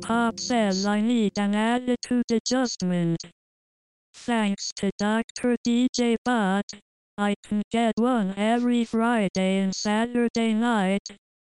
Pop says I need an attitude adjustment. Thanks to Dr. DJ Bot, I can get one every Friday and Saturday night.